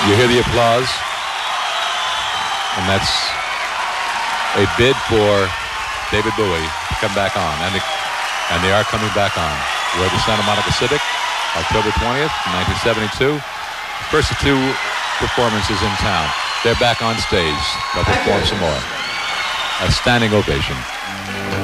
You hear the applause, and that's a bid for David Bowie to come back on, and they are coming back on. We're at the Santa Monica Civic, October 20th, 1972. First of two performances in town. They're back on stage. They'll perform some more. A standing ovation.